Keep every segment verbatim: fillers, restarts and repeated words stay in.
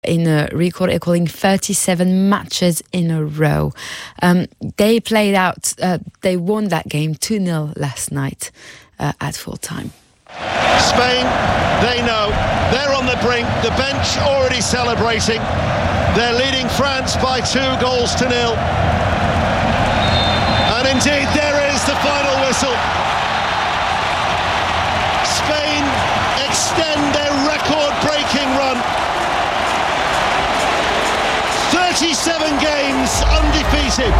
in a record equaling thirty-seven matches in a row. Um, they played out, uh, they won that game two nil last night uh, at full time. Spain, they know, they're on the brink, the bench already celebrating. They're leading France by two goals to nil. And indeed, there is the final whistle. Spain extend their record-breaking run. thirty-seven games undefeated.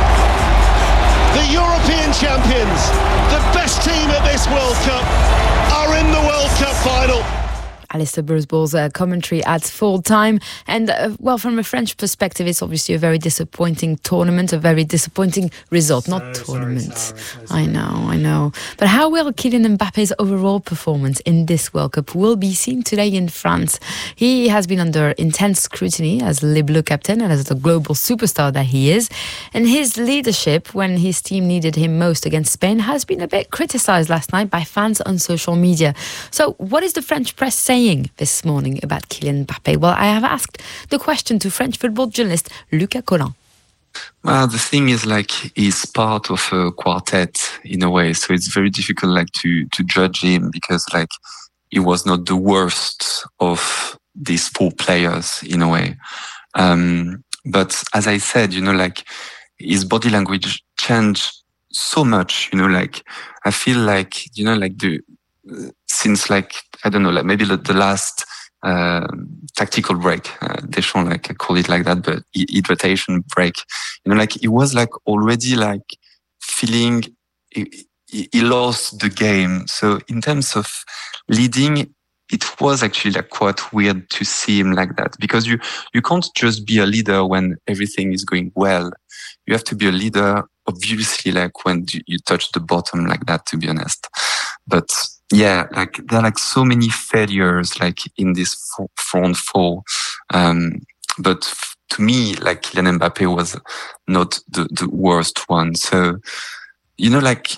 The European champions, the best team at this World Cup, are in the World Cup final. Alistair Bursball's uh, commentary at full time. And, uh, well, from a French perspective, it's obviously a very disappointing tournament, a very disappointing result, so, not tournament. Sorry, sorry, sorry. I know, I know. But how will Kylian Mbappe's overall performance in this World Cup will be seen today in France? He has been under intense scrutiny as Le Bleu captain and as the global superstar that he is. And his leadership, when his team needed him most against Spain, has been a bit criticised last night by fans on social media. So what is the French press saying this morning about Kylian Mbappe? Well, I have asked the question to French football journalist Lucas Collin. Well, the thing is, like, he's part of a quartet in a way, so it's very difficult, like, to to judge him because, like, he was not the worst of these four players in a way. Um, but as I said, you know, like, his body language changed so much. You know, like, I feel like, you know, like the since like I don't know, like maybe the, the last uh, tactical break, uh, Deschamps like I call it like that, but hydration break. You know, like he was like already like feeling he, he lost the game. So in terms of leading, it was actually like quite weird to see him like that because you you can't just be a leader when everything is going well. You have to be a leader, obviously, like when you, you touch the bottom like that. To be honest, but. Yeah, like there are like so many failures like in this front four. Um, but f- to me, like Kylian Mbappe was not the, the worst one. So, you know, like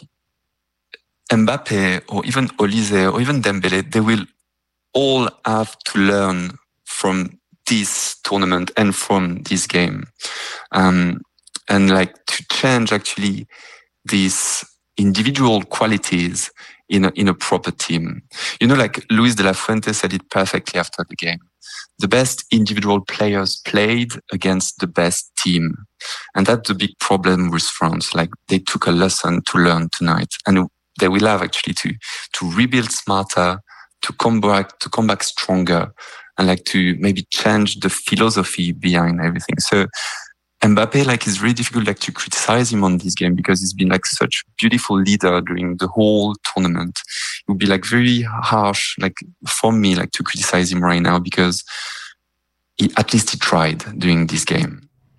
Mbappe or even Olise or even Dembele, they will all have to learn from this tournament and from this game. Um, and like to change actually these individual qualities in a, in a proper team. You know, like Luis de la Fuente said it perfectly after the game. The best individual players played against the best team. And that's the big problem with France. Like they took a lesson to learn tonight and they will have actually to, to rebuild smarter, to come back, to come back stronger and like to maybe change the philosophy behind everything. So Mbappe, like, is really difficult, like, to criticize him on this game because he's been, like, such a beautiful leader during the whole tournament. It would be, like, very harsh, like, for me, like, to criticize him right now because he, at least he tried during this game.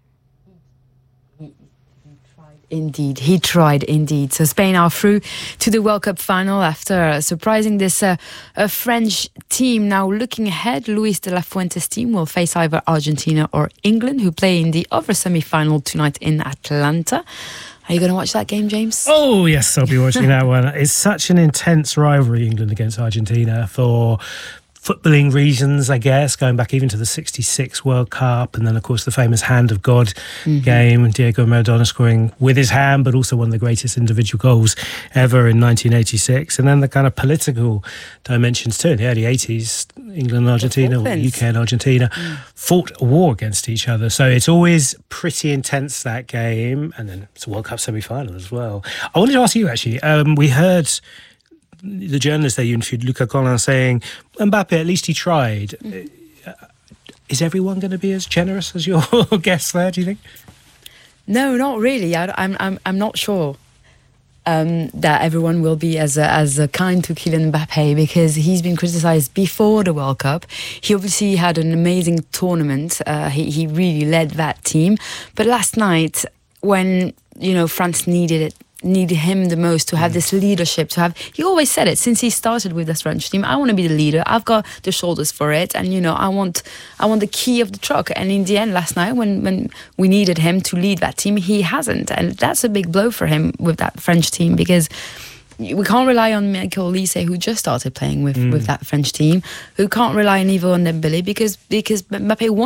Indeed, he tried indeed. So Spain are through to the World Cup final after surprising this uh, a French team. Now looking ahead, Luis de la Fuente's team will face either Argentina or England, who play in the other semi-final tonight in Atlanta. Are you going to watch that game, James? Oh, yes, I'll be watching that one. It's such an intense rivalry, England against Argentina, for footballing reasons, I guess, going back even to the sixty-six World Cup, and then, of course, the famous Hand of God mm-hmm. game, Diego Maradona scoring with his hand, but also one of the greatest individual goals ever in nineteen eighty-six. And then the kind of political dimensions too. In the early eighties, England and Argentina, or U K and Argentina, mm. fought a war against each other. So it's always pretty intense, that game. And then it's a World Cup semi-final as well. I wanted to ask you, actually, um, we heard the journalist that you interviewed, Lucas Collin, saying, Mbappe, at least he tried. Mm. Is everyone going to be as generous as your guest there, do you think? No, not really. I, I'm, I'm, I'm not sure um, that everyone will be as uh, as uh, kind to Kylian Mbappe because he's been criticised before the World Cup. He obviously had an amazing tournament. Uh, he, he really led that team. But last night, when, you know, France needed it, needed him the most to have this leadership, to have, he always said it since he started with this French team, I want to be the leader, I've got the shoulders for it, and you know, I want I want the key of the truck. And in the end, last night when, when we needed him to lead that team, he hasn't, and that's a big blow for him with that French team because we can't rely on Michael Olise, who just started playing with, mm. with that French team, who can't rely neither on Dembele because because Mbappe